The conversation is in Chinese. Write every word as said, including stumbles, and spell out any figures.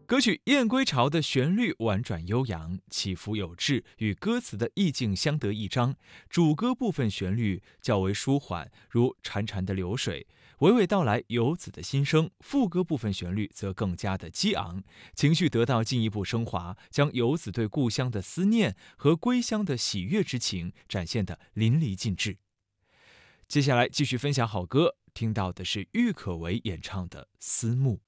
歌曲《燕归巢》的旋律婉转悠扬，起伏有致，与歌词的意境相得益彰。主歌部分旋律较为舒缓，如潺潺的流水，娓娓道来游子的心声；副歌部分旋律则更加的激昂，情绪得到进一步升华，将游子对故乡的思念和归乡的喜悦之情展现得淋漓尽致。接下来继续分享好歌，听到的是郁可唯演唱的《思慕》。